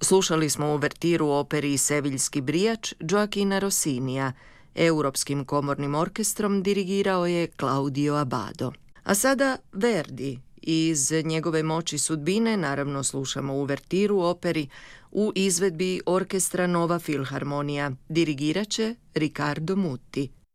Slušali smo uvertiru operi Seviljski brijač Gioachina Rossinija. Europskim komornim orkestrom dirigirao je Claudio Abbado. A sada Verdi. Iz njegove Moći sudbine naravno slušamo uvertiru operi u izvedbi orkestra Nova Filharmonija. Dirigirat će Riccardo Muti.